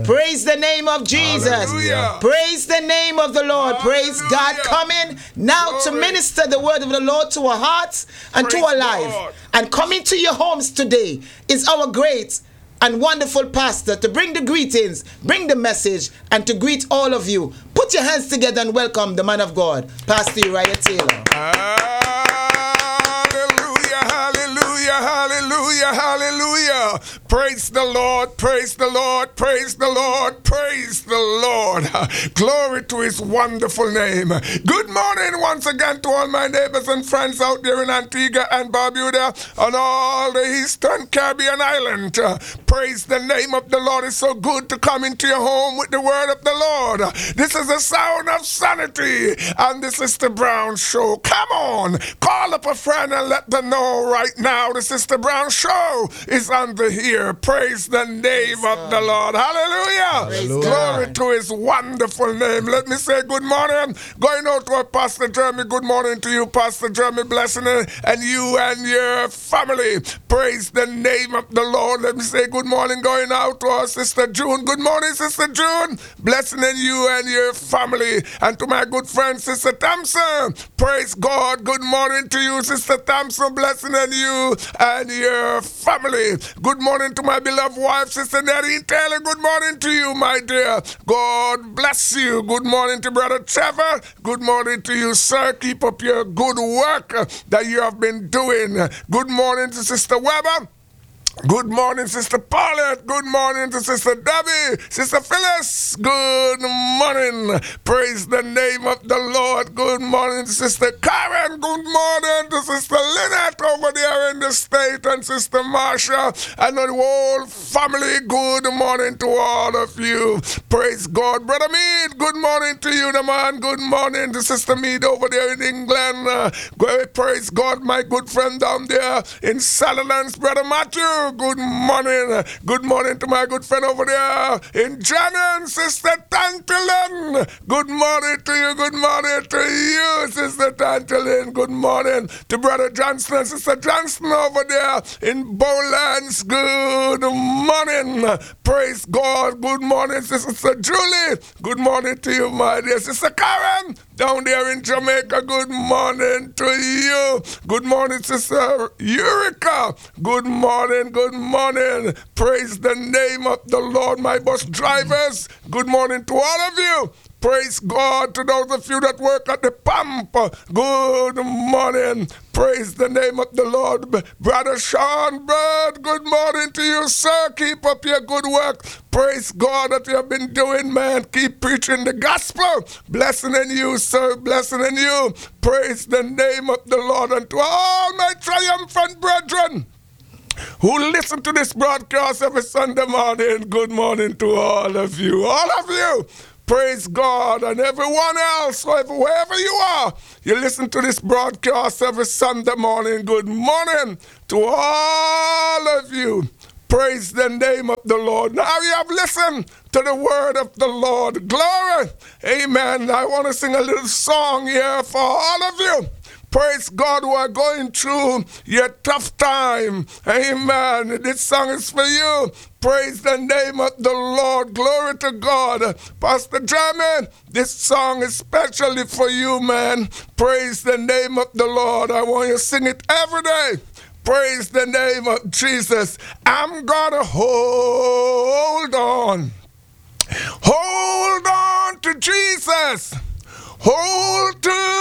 Praise the name of Jesus. Hallelujah. Praise the name of the Lord. Praise God. Coming now to minister the word of the Lord to our hearts and to our life. And coming to your homes today is our great and wonderful pastor to bring the greetings, bring the message, and to greet all of you. Put your hands together and welcome the man of God, Pastor Uriah Taylor. Hallelujah, hallelujah, hallelujah. Praise the Lord, praise the Lord, praise the Lord, praise the Lord. Glory to his wonderful name. Good morning once again to all my neighbors and friends out there in Antigua and Barbuda and all the Eastern Caribbean island. Praise the name of the Lord. It's so good to come into your home with the word of the Lord. This is the sound of sanity, and this is the Brown Show. Come on, call up a friend and let them know right now the Sister Brown Show is under here. Praise the name of the Lord. Hallelujah. Glory to his wonderful name. Let me say good morning. Going out to our Pastor Jeremy. Good morning to you, Pastor Jeremy. Blessing and you and your family. Praise the name of the Lord. Let me say good morning going out to our Sister June. Good morning, Sister June. Blessing you and your family. And to my good friend, Sister Thompson. Praise God. Good morning to you, Sister Thompson. Blessing you and your family. Good morning to my beloved wife, Sister Nettie Taylor. Good morning to you, my dear. God bless you. Good morning to Brother Trevor. Good morning to you, sir. Keep up your good work that you have been doing. Good morning to Sister Weber. Good morning, Sister Paulette. Good morning to Sister Debbie. Sister Phyllis. Good morning. Praise the name of the Lord. Good morning to Sister Karen. Good morning to Sister Lynette over there in the state, and Sister Marsha and the whole family. Good morning to all of you. Praise God. Brother Mead, good morning to you, the man. Good morning to Sister Mead over there in England. Praise God, my good friend down there in Sutherland. Brother Matthew. Good morning. Good morning to my good friend over there in Janan, Sister Tantolin. Good morning to you. Good morning to you, Sister Tantolin. Good morning to Brother Johnston and Sister Johnston over there in Bowlands. Good morning. Praise God. Good morning, Sister Julie. Good morning to you, my dear Sister Karen. Down there in Jamaica, good morning to you. Good morning, Sister Eureka. Good morning, good morning. Praise the name of the Lord, my bus drivers. Good morning to all of you. Praise God to those of you that work at the pump. Good morning. Praise the name of the Lord. Brother Sean Bird, good morning to you, sir. Keep up your good work. Praise God that you have been doing, man. Keep preaching the gospel. Blessing in you, sir. Blessing in you. Praise the name of the Lord. And to all my triumphant brethren who listen to this broadcast every Sunday morning, good morning to all of you. All of you. Praise God, and everyone else, wherever you are, you listen to this broadcast every Sunday morning. Good morning to all of you. Praise the name of the Lord. Now you have listened to the word of the Lord. Glory. Amen. I want to sing a little song here for all of you. Praise God, who are going through your tough time. Amen. This song is for you. Praise the name of the Lord. Glory to God. Pastor Jeremy, this song is especially for you, man. Praise the name of the Lord. I want you to sing it every day. Praise the name of Jesus. I'm gonna hold on. Hold on to Jesus. Hold to